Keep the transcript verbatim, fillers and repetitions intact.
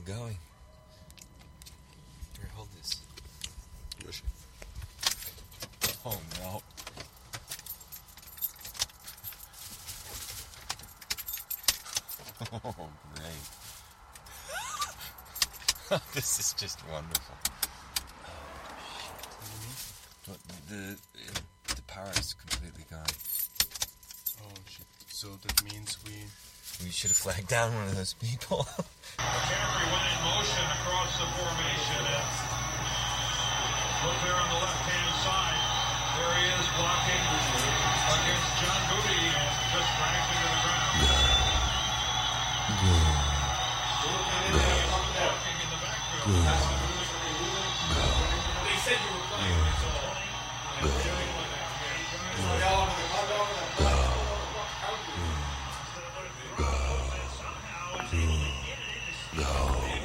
going. Here, hold this. Wish. Oh, no. Oh, great. This is just wonderful. But the the power is completely gone. Oh shit! So that means we We should have flagged down one of those people. McCaffrey went in motion across the formation. And look there on the left-hand side. There he is blocking against John Booty and just dragged him to the ground. Walking in the backfield. They said you were playing. It's all. Somehow